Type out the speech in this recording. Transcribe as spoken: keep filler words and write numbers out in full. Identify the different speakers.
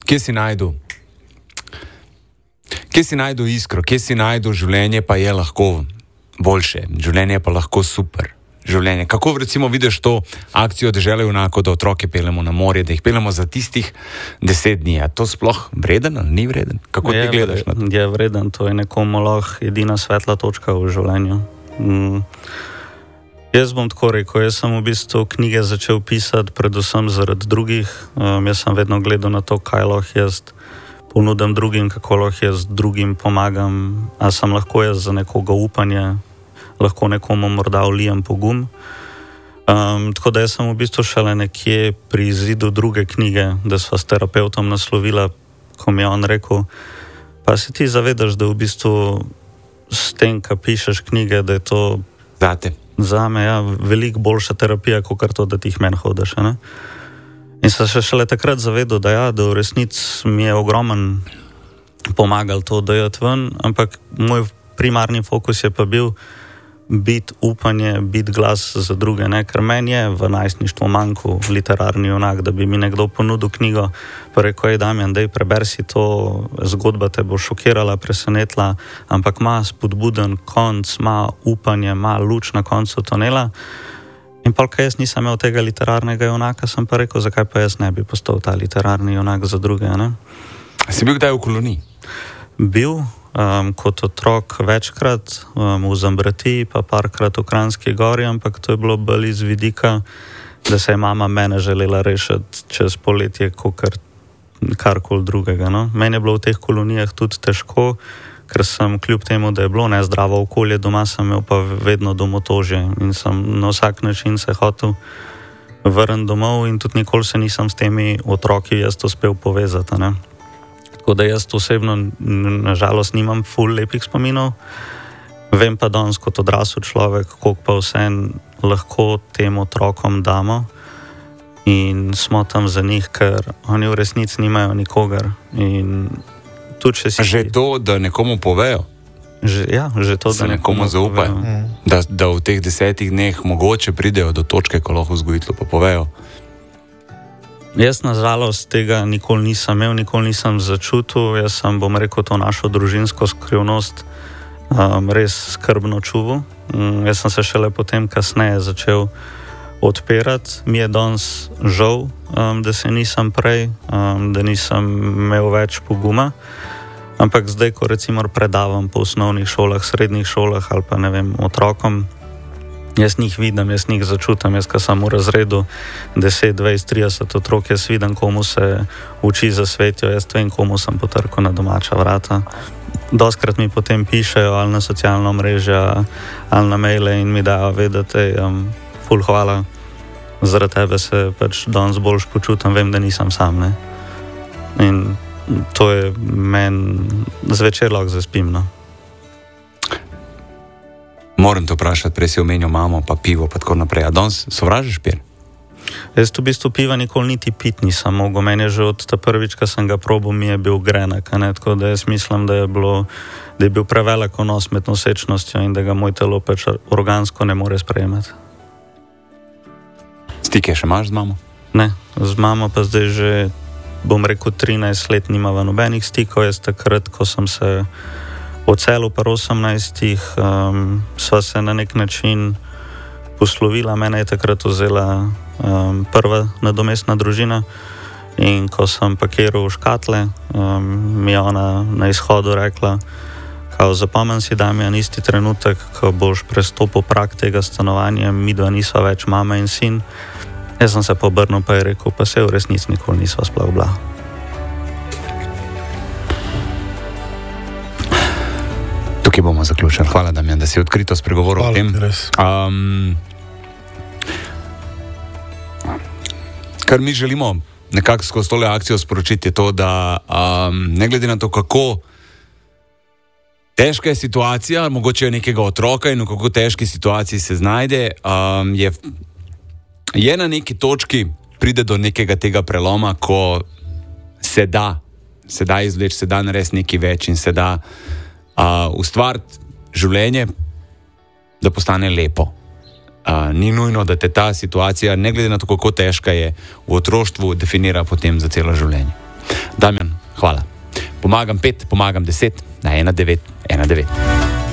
Speaker 1: kje si najdu? Kje si najdu iskro, kje si najdu življenje, pa je lahko boljše, življenje pa lahko super. Življenje. Kako recimo vidiš to akcijo Dežela junakov, da otroke peljemo na morje, da jih peljemo za tistih deset dni? Je to sploh vreden ali ni vreden? Kako
Speaker 2: je,
Speaker 1: ti gledaš na to?
Speaker 2: Je vreden, to je nekomu lahko edina svetla točka v življenju. Mm. Jaz bom tako rekel, jaz sem v bistvu knjige začel pisati predvsem zaradi drugih. Um, jaz sem vedno gledal na to, kaj lahko jaz ponudim drugim, kako lahko jaz drugim pomagam, a sem lahko jaz za nekoga upanje, lahko nekomu morda vlijem pogum. Um, tako da jaz sem v bistvu šele nekje pri izidu druge knjige, da sva s terapeutom naslovila, ko mi je on rekel, pa se ti zavedaš, da v bistvu s tem, ko pišeš knjige, da je to
Speaker 1: Zate.
Speaker 2: zame ja, veliko boljša terapija, kot to, da ti jih men hodaš. Ne? In sem se šele takrat zavedal, da, ja, da v resnici mi je ogromen pomagal to dajati ven, ampak moj primarni fokus je pa bil biti upanje, biti glas za druge, ne? Ker meni je v najstništvu manjku literarni junak, da bi mi nekdo ponudil knjigo, pa rekel, ej Damjan, dej preber si to, zgodba te bo šokirala, presenetila, ampak ima spodbuden konc, ima upanje, ima luč na koncu tunela. In pa, kaj jaz nisem imel tega literarnega junaka, sem pa rekel, zakaj pa jaz ne bi postal ta literarni junak za druge, ne?
Speaker 1: Si bil kdaj v koloniji?
Speaker 2: Bil, um, kot otrok večkrat, um, v Zambratiji, pa parkrat v Kranjski Gori, ampak to je bilo bolj iz vidika, da se je mama mene želela rešiti čez poletje, kot karkoli drugega. No? Meni je bilo v teh kolonijah tudi težko, ker sem kljub temu, da je bilo nezdravo okolje, doma sem imel pa vedno domotožje in sem na vsak način se hotel vrniti domov in tudi nikoli se nisem s temi otroki jaz uspel povezati. Ne? Tako da jaz osebno nažalost nimam ful lepih spominov, vem pa danes kot odrasel človek, koliko pa vsem lahko tem otrokom damo in smo tam za njih, ker oni v resnici nimajo nikogar. In tudi če si...
Speaker 1: Že to, da nekomu povejo?
Speaker 2: Že, ja, že to,
Speaker 1: se
Speaker 2: da
Speaker 1: nekomu zaupajo. Mm. Da, da v teh desetih dneh mogoče pridejo do točke, ko lahko vzgojitelju pa povejo.
Speaker 2: Jaz na žalost tega nikoli nisem imel, nikoli nisem začutil. Jaz sem, bom rekel, to našo družinsko skrivnost um, res skrbno čuval. Um, jaz sem se šele potem kasneje začel odpirati. Mi je danes žal, um, da se nisem prej, um, da nisem imel več poguma. Ampak zdaj, ko recimo predavam po osnovnih šolah, srednjih šolah ali pa ne vem, otrokom, jaz njih vidim, jaz njih začutam, jaz ko sem v razredu deset, dvajset, trideset otrok, jaz vidim, komu se uči zasvetijo, jaz vem, komu sem potrkal na domača vrata. Doskrat mi potem pišejo ali na socialno mrežo ali na maile in mi dajo vedeti, um, ful hvala, zaradi tebe se pač danes boljš počutam, vem, da nisem sam, ne. In to je meni zvečer lahko zaspim, no.
Speaker 1: Moram te vprašati, prej si omenil mamo, pa pivo, pa tako naprej. A danes sovražiš pivo?
Speaker 2: Jaz v bistvu piva nikoli niti pit nisem mogel. Meni je že od ta prvič, ko sem ga probal, mi je bil grenek, ne? Tako da jaz mislim, da je, bilo, da je bil prevelik vnos med nosečnostjo in da ga moj telo pač organsko ne more sprejemati.
Speaker 1: Stike še imaš z mamo?
Speaker 2: Ne, z mamo pa zdaj že, bom rekel, trinajst let nimava nobenih stikov. Jaz takrat, ko sem se odselil pa osemnajstih, um, sva se na nek način poslovila. Mene je takrat vzela um, prva nadomestna družina in ko sem pakiral v škatle, um, mi je ona na izhodu rekla, kao zapomem si, Damjan, isti trenutek, ko boš prestopil prag tega stanovanja, midva nisva več mama in sin. Jaz sem se pobrnil pa je rekel, pa se v resnici nikoli nisva sploh bila.
Speaker 1: Tukaj bomo zaključili. Hvala, Damjan, da si odkrito spregovoril o tem. Um, kar mi želimo nekako skozi tole akcijo sporočiti je to, da um, ne glede na to, kako težka je situacija, mogoče je nekega otroka in v kako težki situaciji se znajde, um, je, je na neki točki pride do nekega tega preloma, ko se da, se da izvleči, se da narediti nekaj več in se da Uh, ustvariti življenje, da postane lepo. Uh, ni nujno, da te ta situacija, ne glede na to, kako težka je, v otroštvu definira potem za celo življenje. Damjan, hvala. Pomagam pet, pomagam deset, na ena devet ena devet.